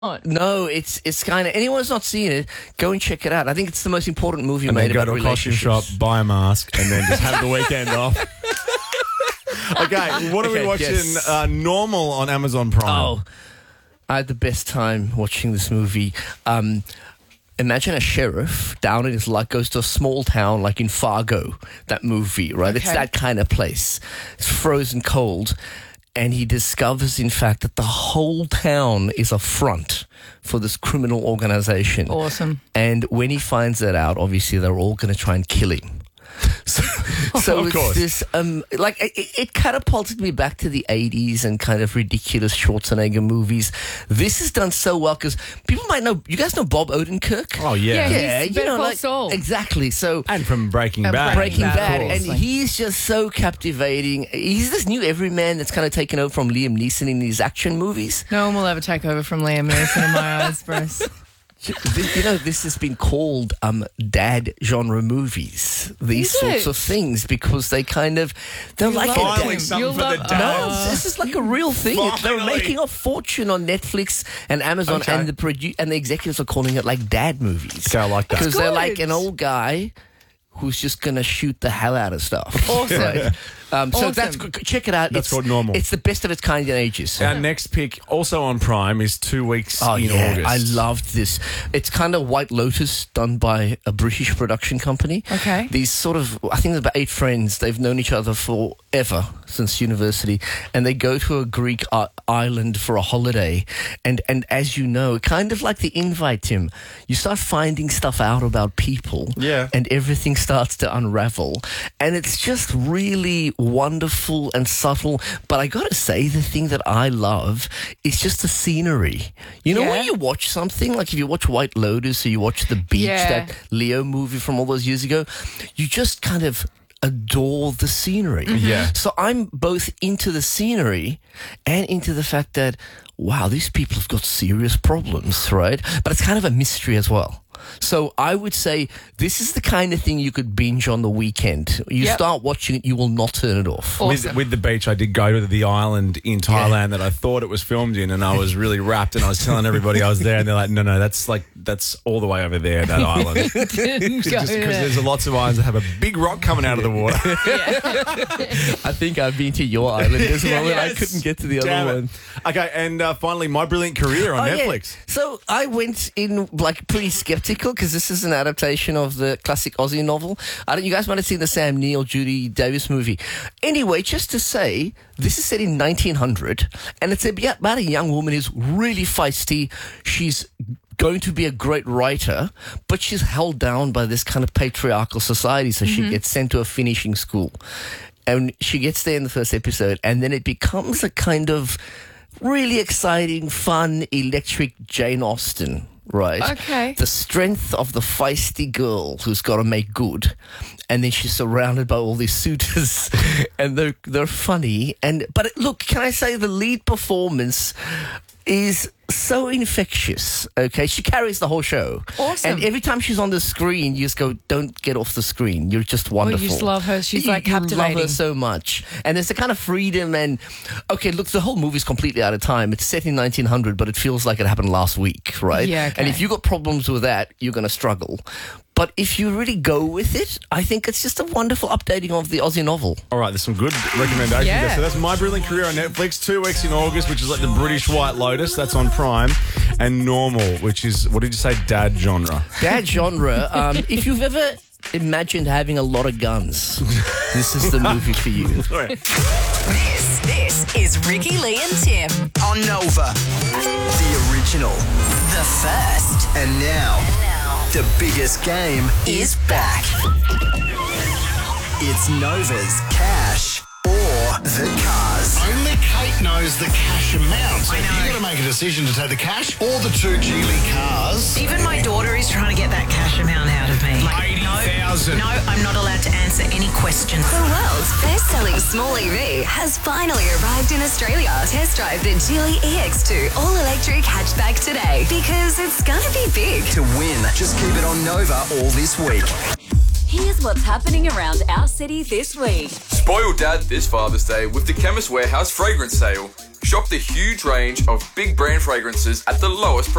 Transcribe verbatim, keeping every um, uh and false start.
No, it's it's kind of, anyone who's not seen it, go and check it out. I think it's the most important movie And made then go about to a costume shop, relationships. buy a mask, and then just have the weekend off. Okay, what are we Okay, watching? yes. Uh, Normal on Amazon Prime. Oh, I had the best time watching this movie. Um, imagine a sheriff down in his luck goes to a small town like in Fargo, that movie, right? It's Okay. that kind of place. It's frozen cold. And he discovers, in fact, that the whole town is a front for this criminal organization. Awesome. And when he finds that out, obviously they're all going to try and kill him. So, so Of it's course. this, um, like, it, it catapulted me back to the eighties and kind of ridiculous Schwarzenegger movies. This is done so well because people might know, you guys know Bob Odenkirk? Oh, yeah. Yeah, he's Better Call Saul. Exactly. So, And from Breaking Uh, Bad. Breaking Bad, Bad, of and course. he's just so captivating. He's this new everyman that's kind of taken over from Liam Neeson in these action movies. No one will ever take over from Liam Neeson in my eyes, Bruce. This- You know, this has been called um, dad genre movies. These Is sorts it? of things because they kind of they're You like love a them. Finally, dad. something You'll for the love- dads. No, Uh, this is like a real thing. They're Finally. making a fortune on Netflix and Amazon, Okay. and the produ- and the executives are calling it like dad movies. Okay, I like that. because they're good. like an old guy who's just gonna shoot the hell out of stuff. Awesome. Right? Um, so Awesome. that's check it out. That's it's, called Normal. It's the best of its kind in ages. Our next pick, also on Prime, is Two Weeks Oh in yeah, August. I loved this. It's kind of White Lotus done by a British production company. Okay. These sort of, I think there's about eight friends. They've known each other forever since university, and they go to a Greek uh, island for a holiday. And and as you know, kind of like the Invite, Tim, you start finding stuff out about people. Yeah. And everything starts to unravel, and it's just really wonderful and subtle. But I gotta say, the thing that I love is just the scenery. You know, Yeah. when you watch something, like if you watch White Lotus or you watch The Beach, Yeah. that Leo movie from all those years ago, you just kind of adore the scenery. Yeah. So I'm both into the scenery and into the fact that, wow, these people have got serious problems, right? But it's kind of a mystery as well. So I would say this is the kind of thing you could binge on the weekend. You Yep. start watching it, you will not turn it off. Awesome. With, with the beach, I did go to the island in Thailand that I thought it was filmed in, and I was really wrapped, and I was telling everybody I was there, and they're like, no, no, that's like, that's all the way over there, that island. Didn't go Just because there. there's lots of islands that have a big rock coming out of the water. I think I've been to your island as well, and I Yes. couldn't get to the Damn other it. one. Okay, and uh, finally, My Brilliant Career on Oh, yeah. Netflix. So I went in like pretty skeptical because this is an adaptation of the classic Aussie novel. I don't, you guys might have seen the Sam Neill, Judy Davis movie. Anyway, just to say, this is set in nineteen hundred, and it's about a young woman who's really feisty. She's going to be a great writer, but she's held down by this kind of patriarchal society, so she gets sent to a finishing school. And she gets there in the first episode, and then it becomes a kind of really exciting, fun, electric Jane Austen, right? Okay. The strength of the feisty girl who's got to make good. And then she's surrounded by all these suitors, and they're, they're funny. And But it, look, can I say the lead performance is so infectious, okay? She carries the whole show. Awesome. And every time she's on the screen, you just go, don't get off the screen. You're just wonderful. you just love her. She's, You- like, you love captivating. her so much. And there's a kind of freedom and, okay, look, the whole movie's completely out of time. It's set in nineteen hundred, but it feels like it happened last week, right? Yeah, okay. And if you got problems with that, you're going to struggle. But if you really go with it, I think it's just a wonderful updating of the Aussie novel. All right, there's some good recommendations Yeah. there. So that's My Brilliant Career on Netflix, Two Weeks in August, which is like the British White Lotus. That's on Prime. And Normal, which is, what did you say, dad genre? That genre, um, if you've ever imagined having a lot of guns, this is the movie for you. This, this is Ricky, Lee and Tim. On Nova. The original. The first And now, the biggest game is back. It's Nova's Cash or the Cars. Only Kate knows the cash amount. So I know. you've got to make a decision to take the cash or the two Geely cars. Even my daughter is trying to get that cash amount out of me. eighty thousand. No, I'm not allowed to answer any questions. The world's best-selling small E V has finally arrived in Australia. Test drive the Geely E X two all-electric hatchback today because it's gonna be big. To win, just keep it on Nova all this week. Here's what's happening around our city this week. Spoil Dad this Father's Day with the Chemist Warehouse fragrance sale. Shop the huge range of big brand fragrances at the lowest price.